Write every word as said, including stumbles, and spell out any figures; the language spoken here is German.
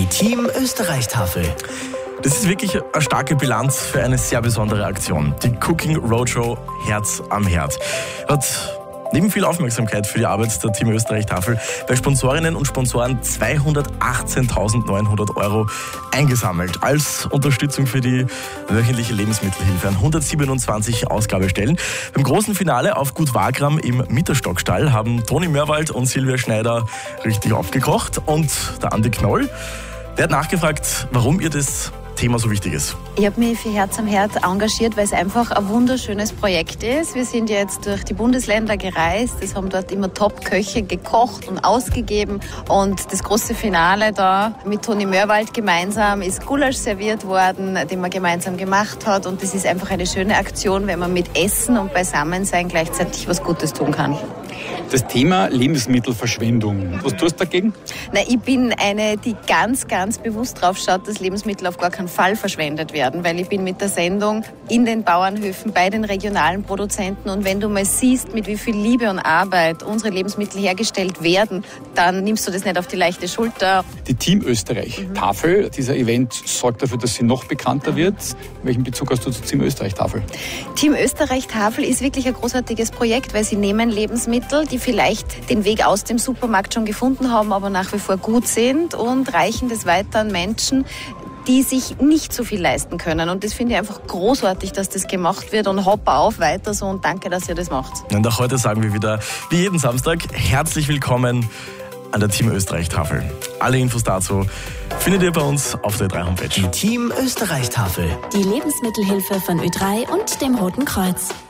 Team Österreich-Tafel. Das ist wirklich eine starke Bilanz für eine sehr besondere Aktion. Die Cooking Roadshow Herz am Herd hat neben viel Aufmerksamkeit für die Arbeit der Team Österreich-Tafel bei Sponsorinnen und Sponsoren zweihundertachtzehntausendneunhundert Euro eingesammelt als Unterstützung für die wöchentliche Lebensmittelhilfe an hundertsiebenundzwanzig Ausgabestellen. Beim großen Finale auf Gut Wagram im Mitterstockstall haben Toni Mörwald und Silvia Schneider richtig aufgekocht. Und der Andi Knoll, der hat nachgefragt, warum ihr das Thema so wichtig ist. Ich habe mich für Herz am Herd engagiert, weil es einfach ein wunderschönes Projekt ist. Wir sind jetzt durch die Bundesländer gereist. Es haben dort immer Top-Köche gekocht und ausgegeben. Und das große Finale da mit Toni Mörwald gemeinsam ist Gulasch serviert worden, den man gemeinsam gemacht hat. Und das ist einfach eine schöne Aktion, wenn man mit Essen und Beisammensein gleichzeitig was Gutes tun kann. Das Thema Lebensmittelverschwendung, was tust du dagegen? Na, ich bin eine, die ganz, ganz bewusst drauf schaut, dass Lebensmittel auf gar keinen Fall verschwendet werden, weil ich bin mit der Sendung in den Bauernhöfen bei den regionalen Produzenten, und wenn du mal siehst, mit wie viel Liebe und Arbeit unsere Lebensmittel hergestellt werden, dann nimmst du das nicht auf die leichte Schulter. Die Team Österreich-Tafel, mhm. dieser Event sorgt dafür, dass sie noch bekannter wird. Welchen Bezug hast du zur Team Österreich-Tafel? Team Österreich-Tafel ist wirklich ein großartiges Projekt, weil sie nehmen Lebensmittel, die vielleicht den Weg aus dem Supermarkt schon gefunden haben, aber nach wie vor gut sind, und reichen das weiter an Menschen, die sich nicht so viel leisten können. Und das finde ich einfach großartig, dass das gemacht wird, und hoppa auf weiter so, und danke, dass ihr das macht. Und auch heute sagen wir wieder, wie jeden Samstag, herzlich willkommen an der Team Österreich-Tafel. Alle Infos dazu findet ihr bei uns auf der Ö drei Homepage. Die Team Österreich-Tafel. Die Lebensmittelhilfe von Ö drei und dem Roten Kreuz.